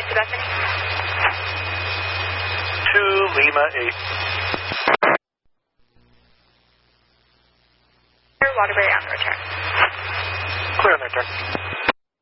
to Bethany. 2 Lima 8. Waterbury on return. Clear on the return.